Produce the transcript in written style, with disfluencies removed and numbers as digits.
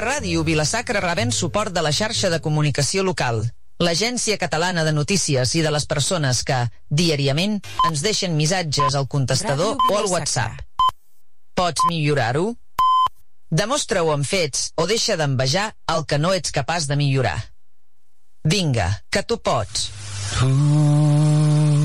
Ràdio Vila-sacra rebem suport de la xarxa de comunicació local, l'Agència Catalana de Notícies i de les persones que, diàriament, ens deixen missatges al contestador o al WhatsApp. Pots millorar-ho? Demostra-ho amb fets o deixa d'envejar el que no ets capaç de millorar. Vinga, que tu pots.